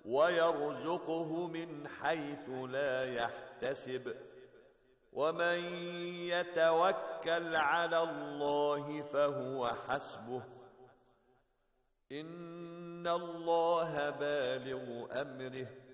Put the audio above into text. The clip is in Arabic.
ويرزقه من حيث لا يحتسب ومن يتوكل على الله فهو حسبه إن الله بالغ أمره